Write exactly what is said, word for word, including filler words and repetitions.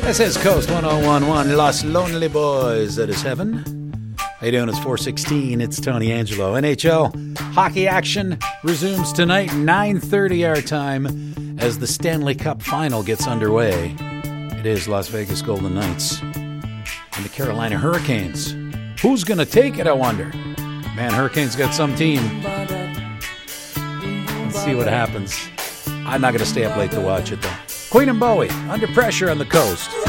This is Coast one oh one one, Los Lonely Boys. That is heaven. How you doing? It's four sixteen. It's Tony Angelo. N H L hockey action resumes tonight, nine thirty our time, as the Stanley Cup Final gets underway. It is Las Vegas Golden Knights and the Carolina Hurricanes. Who's going to take it, I wonder? Man, Hurricanes got some team. Let's see what happens. I'm not going to stay up late to watch it, though. Queen and Bowie, Under Pressure on the Coast.